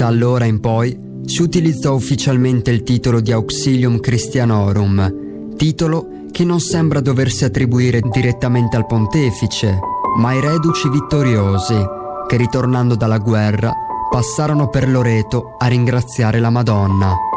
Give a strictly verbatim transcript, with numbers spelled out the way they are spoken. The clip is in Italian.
Da allora in poi si utilizzò ufficialmente il titolo di Auxilium Christianorum, titolo che non sembra doversi attribuire direttamente al pontefice, ma ai reduci vittoriosi, che ritornando dalla guerra passarono per Loreto a ringraziare la Madonna.